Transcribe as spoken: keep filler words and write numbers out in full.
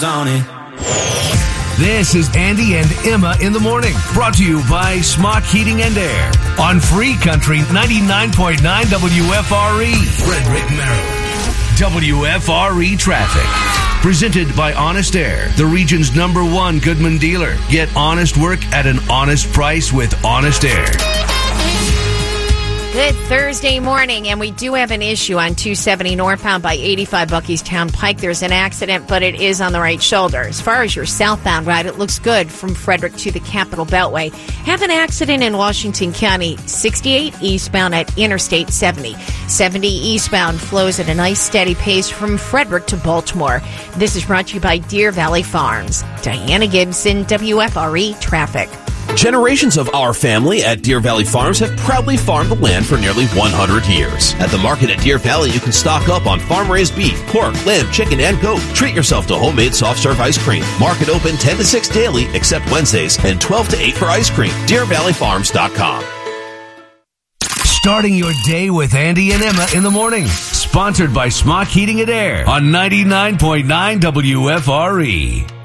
on it. This is Andy and Emma in the morning, brought to you by Smock Heating and Air on Free Country ninety-nine point nine W F R E, Frederick, Maryland. W F R E traffic. Presented by Honest Air, the region's number one Goodman dealer. Get honest work at an honest price with Honest Air. Good Thursday morning, and we do have an issue on two seventy northbound by eighty-five Buckystown Pike. There's an accident, but it is on the right shoulder. As far as your southbound ride, it looks good from Frederick to the Capitol Beltway. Have an accident in Washington County, sixty-eight eastbound at Interstate seventy. seventy eastbound flows at a nice steady pace from Frederick to Baltimore. This is brought to you by Deer Valley Farms. Diana Gibson, W F R E Traffic. Generations of our family at Deer Valley Farms have proudly farmed the land for nearly one hundred years. At the market at Deer Valley, you can stock up on farm-raised beef, pork, lamb, chicken, and goat. Treat yourself to homemade soft-serve ice cream. Market open ten to six daily, except Wednesdays, and twelve to eight for ice cream. deer valley farms dot com. Starting your day with Andy and Emma in the morning. Sponsored by Smock Heating and Air on ninety-nine point nine W F R E.